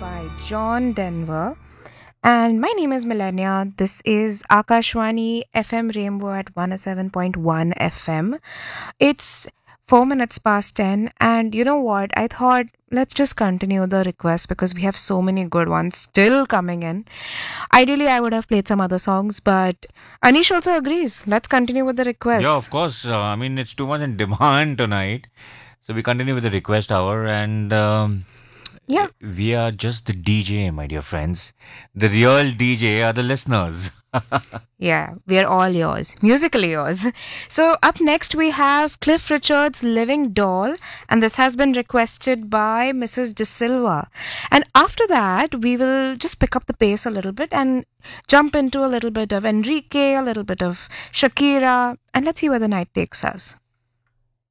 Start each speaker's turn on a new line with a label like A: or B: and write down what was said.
A: by John Denver. And my name is Millennia. This is Akashwani FM Rainbow at 107.1 FM. It's 4 minutes past 10. And you know what? I thought let's just continue the request because we have so many good ones still coming in. Ideally, I would have played some other songs, but Anish also agrees. Let's continue with the
B: Yeah,
A: requests.
B: of course. I mean, it's too much in demand tonight. So we continue with the request hour, and
A: Yeah.
B: we are just the DJ, my dear friends. The real DJ are the listeners.
A: Yeah, we are all yours, musically yours. So, up next, we have Cliff Richard's Living Doll, and this has been requested by Mrs. De Silva. And after that, we will just pick up the pace a little bit and jump into a little bit of Enrique, a little bit of Shakira, and let's see where the night takes us.